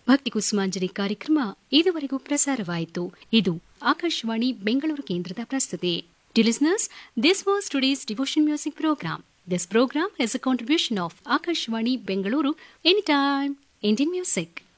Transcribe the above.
ಭಕ್ತಿ ಕುಸುಮಾಂಜಲಿ ಕಾರ್ಯಕ್ರಮ ಇದುವರೆಗೂ ಪ್ರಸಾರವಾಯಿತು. ಇದು ಆಕಾಶವಾಣಿ ಬೆಂಗಳೂರು ಕೇಂದ್ರದ ಪ್ರಸ್ತುತಿ. Dear listeners, this was today's devotion music program. This program is a contribution of Akashvani Bengaluru, Anytime Indian Music.